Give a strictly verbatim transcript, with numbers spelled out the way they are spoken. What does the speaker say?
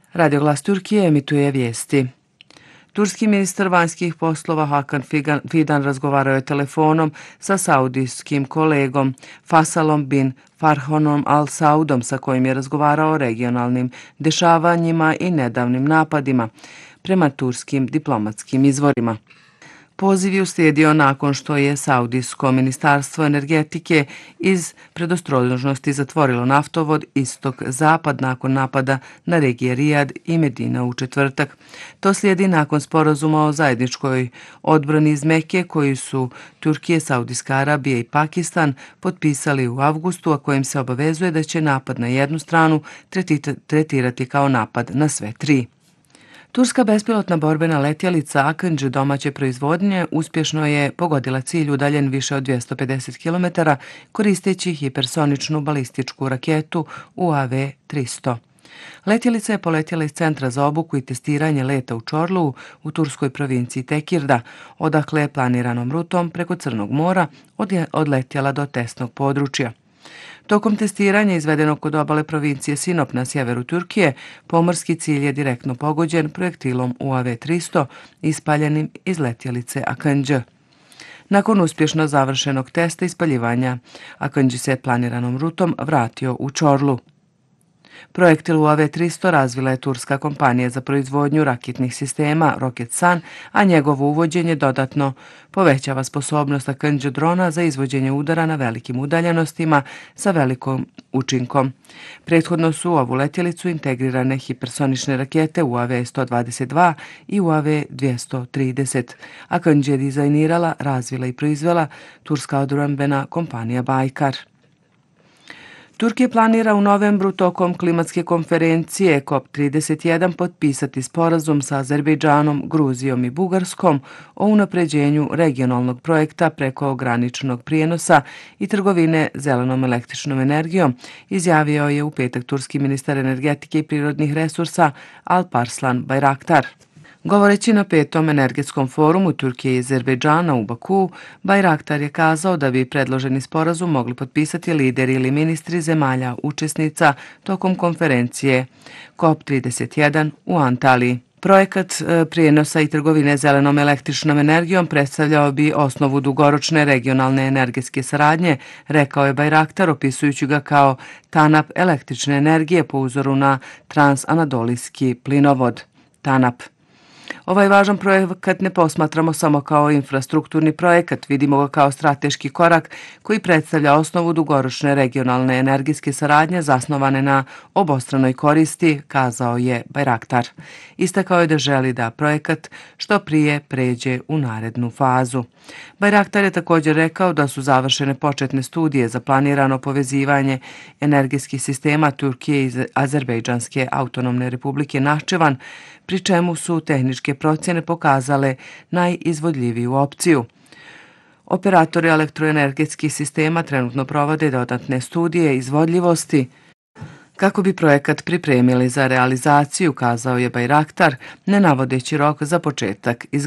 Radio Glas Turkije emituje vijesti. Turski ministar vanjskih poslova Hakan Fidan razgovarao je telefonom sa saudijskim kolegom Faisalom bin Farhanom Al Saudom, sa kojim je razgovarao o regionalnim dešavanjima i nedavnim napadima, prema turskim diplomatskim izvorima. Poziv je uslijedio nakon što je Saudijsko ministarstvo energetike iz predostrožnosti zatvorilo naftovod istok-zapad nakon napada na regije Rijad i Medina u četvrtak. To slijedi nakon sporazuma o zajedničkoj odbrani iz Mekke koji su Turkije, Saudijska Arabija i Pakistan potpisali u avgustu, a kojim se obavezuje da će napad na jednu stranu tretirati kao napad na sve tri. Turska bespilotna borbena letjelica Akıncı domaće proizvodnje uspješno je pogodila cilj udaljen više od dvjesto pedeset kilometara koristeći hipersoničnu balističku raketu U A V tristo. Letjelica je poletjela iz centra za obuku i testiranje leta u Čorlu u turskoj provinciji Tekirda, odakle je planiranom rutom preko Crnog mora odletjela do testnog područja. Tokom testiranja izvedenog kod obale provincije Sinop na sjeveru Turkije, pomorski cilj je direktno pogođen projektilom U A V tristo ispaljenim iz letjelice Akıncı. Nakon uspješno završenog testa ispaljivanja, Akıncı se planiranom rutom vratio u Čorlu. Projektil U A V tristo razvila je turska kompanija za proizvodnju raketnih sistema Roketsan, a njegovo uvođenje dodatno povećava sposobnost Akıncı drona za izvođenje udara na velikim udaljenostima sa velikom učinkom. Prethodno su u ovu letjelicu integrirane hipersonične rakete U A V sto dvadeset dva i U A V dvjesto trideset. Akıncı je dizajnirala, razvila i proizvela turska odbrambena kompanija Baykar. Turkija planira u novembru tokom klimatske konferencije COP trideset jedan potpisati sporazum sa Azerbejdžanom, Gruzijom i Bugarskom o unapređenju regionalnog projekta preko graničnog prijenosa i trgovine zelenom električnom energijom, izjavio je u petak turski ministar energetike i prirodnih resursa Alparslan Bayraktar. Govoreći na petom energetskom forumu Turkije i Azerbejdžana u Baku, Bayraktar je kazao da bi predloženi sporazum mogli potpisati lideri ili ministri zemalja učesnica tokom konferencije COP trideset jedan u Antaliji. Projekat prijenosa i trgovine zelenom električnom energijom predstavljao bi osnovu dugoročne regionalne energetske saradnje, rekao je Bayraktar, opisujući ga kao TANAP električne energije po uzoru na transanadolijski plinovod TANAP. Ovaj važan projekat ne posmatramo samo kao infrastrukturni projekat, vidimo ga kao strateški korak koji predstavlja osnovu dugoročne regionalne energetske saradnje zasnovane na obostranoj koristi, kazao je Bayraktar. Istakao je da želi da projekat što prije pređe u narednu fazu. Bayraktar je također rekao da su završene početne studije za planirano povezivanje energetskih sistema Turkije i Azerbejdžanske autonomne republike Nahčevan, pri čemu su tehničke procjene pokazale najizvodljiviju opciju. Operatori elektroenergetskih sistema trenutno provode dodatne studije izvodljivosti kako bi projekat pripremili za realizaciju, kazao je Bayraktar, ne navodeći rok za početak izgradnje.